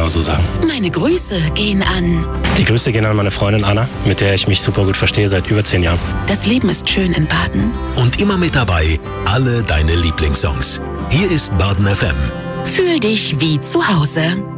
genauso sagen. Meine Grüße gehen an. Die Grüße gehen an meine Freundin Anna, mit der ich mich super gut verstehe seit über 10 Jahren. Das Leben ist schön in Baden. Und immer mit dabei, alle deine Lieblingssongs. Hier ist Baden FM. Fühl dich wie zu Hause.